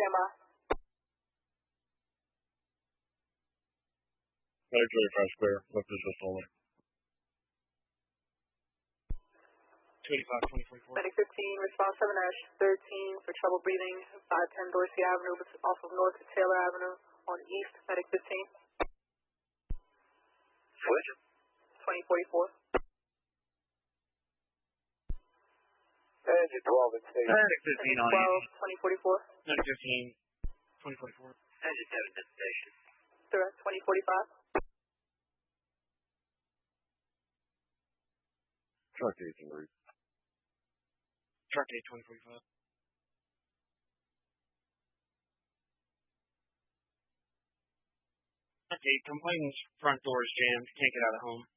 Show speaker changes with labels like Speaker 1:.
Speaker 1: AMI.
Speaker 2: Medic 35 square. What is this only?
Speaker 3: 285, 2044.
Speaker 1: Medic 15, response 7-13 for trouble breathing, 510 Dorsey Avenue off of North Taylor Avenue on East, Medic 15.
Speaker 4: Switch.
Speaker 1: 2044.
Speaker 4: Engine 12 in station.
Speaker 3: Medic 15 on
Speaker 1: 2044.
Speaker 3: Medic 15, 2044.
Speaker 4: Engine 7 in station.
Speaker 1: Direct 2045.
Speaker 2: Truck 8 en route.
Speaker 3: Truck 8, 2045. Truck 8, complainant's front door is jammed. Can't get out of home.